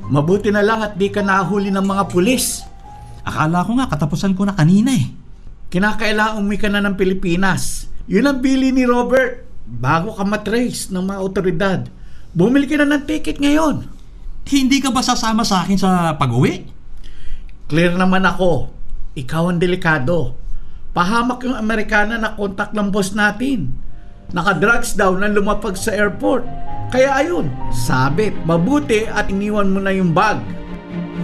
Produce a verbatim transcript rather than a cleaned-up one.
Mabuti na lang at di ka nahuli ng mga pulis. Akala ko nga katapusan ko na kanina eh. Kinakailangan umuwi ka na ng Pilipinas. Yun ang bili ni Robert. Bago ka matrace ng mga otoridad, bumili ka na ng ticket ngayon. Hindi ka ba sasama sa akin sa pag-uwi? Clear naman ako. Ikaw ang delikado. Pahamak yung Amerikana na kontak ng boss natin. Nakadrugs daw na lumapag sa airport. Kaya ayun, sabit, mabuti at iniwan mo na yung bag.